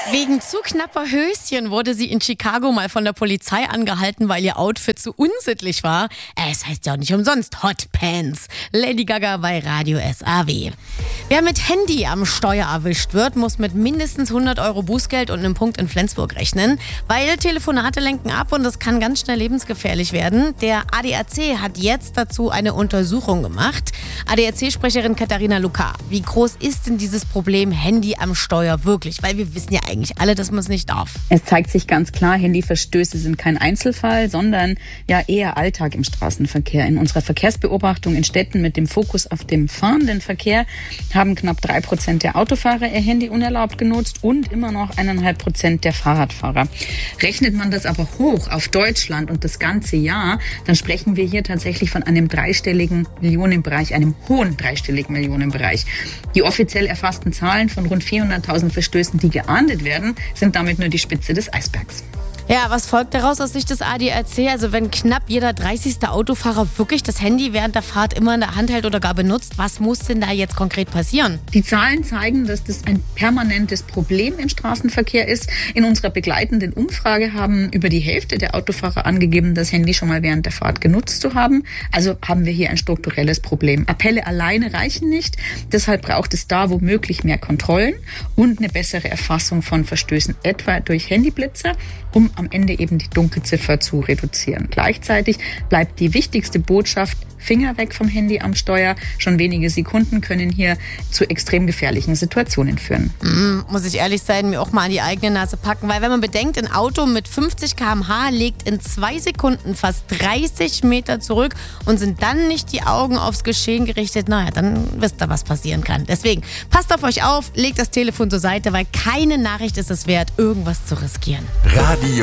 Wegen zu knapper Höschen wurde sie in Chicago mal von der Polizei angehalten, weil ihr Outfit zu unsittlich war. Es heißt ja auch nicht umsonst Hot Pants. Lady Gaga bei Radio SAW. Wer mit Handy am Steuer erwischt wird, muss mit mindestens 100 Euro Bußgeld und einem Punkt in Flensburg rechnen, weil Telefonate lenken ab und das kann ganz schnell lebensgefährlich werden. Der ADAC hat jetzt dazu eine Untersuchung gemacht. ADAC-Sprecherin Katharina Luca, wie groß ist denn dieses Problem Handy am Steuer wirklich? Weil wir wissen ja eigentlich alle, dass man es nicht darf. Es zeigt sich ganz klar, Handyverstöße sind kein Einzelfall, sondern ja eher Alltag im Straßenverkehr. In unserer Verkehrsbeobachtung in Städten mit dem Fokus auf dem fahrenden Verkehr haben knapp 3% der Autofahrer ihr Handy unerlaubt genutzt und immer noch 1,5% der Fahrradfahrer. Rechnet man das aber hoch auf Deutschland und das ganze Jahr, dann sprechen wir hier tatsächlich von einem dreistelligen Millionenbereich, einem hohen dreistelligen Millionenbereich. Die offiziell erfassten Zahlen von rund 400.000 Verstößen, die geahndet werden, sind damit nur die Spitze des Eisbergs. Ja, was folgt daraus aus Sicht des ADAC? Also wenn knapp jeder 30. Autofahrer wirklich das Handy während der Fahrt immer in der Hand hält oder gar benutzt, was muss denn da jetzt konkret passieren? Die Zahlen zeigen, dass das ein permanentes Problem im Straßenverkehr ist. In unserer begleitenden Umfrage haben über die Hälfte der Autofahrer angegeben, das Handy schon mal während der Fahrt genutzt zu haben. Also haben wir hier ein strukturelles Problem. Appelle alleine reichen nicht. Deshalb braucht es da womöglich mehr Kontrollen und eine bessere Erfassung von Verstößen, etwa durch Handyblitzer, um am Ende eben die Dunkelziffer zu reduzieren. Gleichzeitig bleibt die wichtigste Botschaft: Finger weg vom Handy am Steuer. Schon wenige Sekunden können hier zu extrem gefährlichen Situationen führen. Muss ich ehrlich sein, mir auch mal an die eigene Nase packen, weil wenn man bedenkt, ein Auto mit 50 km/h legt in 2 Sekunden fast 30 Meter zurück und sind dann nicht die Augen aufs Geschehen gerichtet, naja, dann wisst ihr, was passieren kann. Deswegen, passt auf euch auf, legt das Telefon zur Seite, weil keine Nachricht ist es wert, irgendwas zu riskieren. Radio